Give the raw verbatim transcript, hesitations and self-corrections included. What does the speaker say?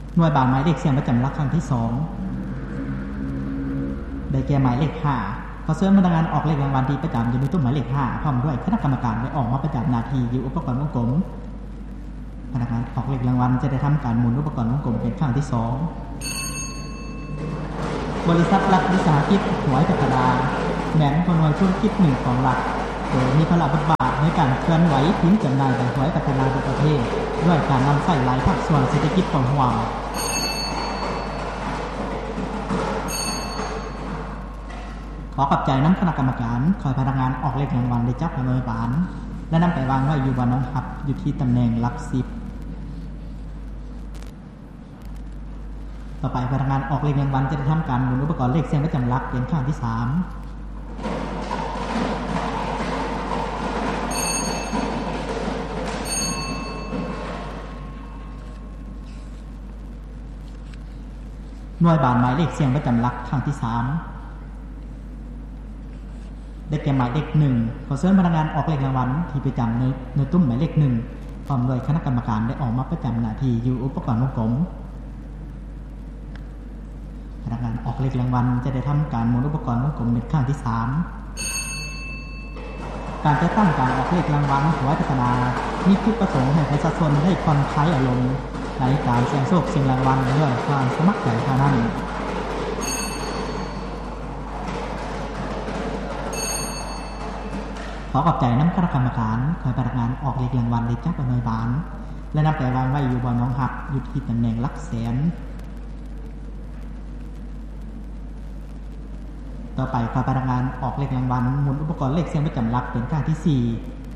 หน่วยบานหมายเลขเสียงประจำหลักครั้งที่สองได้แก่หมายเลขห้าขอเชิญพนักงานออกเลขรางวัลที่ประจำอยู่ในตู้หมายเลขห้าพร้อมด้วยคณะกรรมการได้ออกมาประจำหน้าที่อยู่อุปกรณ์วงกลมพนักงานออกเลขรางวัลจะได้ทำการหมุนอุปกรณ์วงกลมเป็นครั้งที่สองบริษัทรัฐวิสาหกิจหวยพัฒนาแหม่งหน่วยธุรกิจหนึ่งของรัฐโดยมีพลังบทบาทในการเคลื่อนไหวทิ้งจำหน่ายหวยพัฒนาทั่วประเทศด้วยการนำใส่หลายภาคส่วนเศรษฐกิจของหัวขอขอบใจน้ำคณะกรรมการคอยพนักงานออกเลขรางวัลได้จับหน่วยบานและนำไปวางไว้อยู่บนน้องหับอยู่ที่ตำแหน่งหลักสิบต่อไปพนักงานออกเลขรางวัลจะได้ทำการหมุนอุปกรณ์เลขเสียงประจำหลักเป็นครั้งที่สามหน่วยบานหมายเลขเสียงประจำหลักครั้งที่สามได้แก่หมายเลขหนึ่งขอเชิญพนักงานออกเลขรางวัลที่ประจำในในตุ้มหมายเลขหนึ่งพร้อมด้วยคณะกรรมการได้ออกมาประจำหน้าที่อยู่อุปกรณ์วงกลมพนักงานออกเลขรางวัลจะได้ทำการหมุนอุปกรณ์วงกลมเป็นครั้งที่สามการจะตั้งการออกเลขรางวัลหวยพัฒนามีจุดประสงค์ให้ประชาชนได้ผ่อนคลายอารมณ์ในการเสี่ยงโชคเสี่ยงรางวัลด้วยความสมัครใจเท่านั้นขอขอบใจน้ำคณะกรรมการคอยพนักงานออกเลขรางวัลได้จับหน่วยบานและนำไปวางไว้อยู่บนน้องหับอยู่ที่ตำแหน่งหลักแสนต่อไปคอยพนักงานออกเลขรางวัลหมุนอุปกรณ์เลขเสียงประจำหลักเป็นครั้งที่สี่